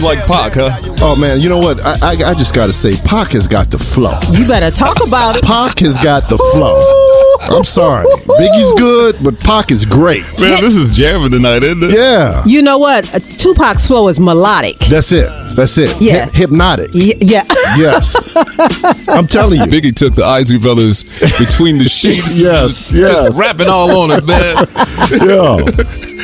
Like Pac, huh? Oh, man, you know what? I just got to say, Pac has got the flow. You better talk about it. Pac has got the flow. I'm sorry. Biggie's good, but Pac is great. Man, this is jamming tonight, isn't it? Yeah. You know what? Tupac's flow is melodic. That's it. Yeah. Hypnotic. Yeah. Yes. I'm telling you. Biggie took the Isley Brothers between the sheets. Yes. Just rapping all on it, man. Yeah.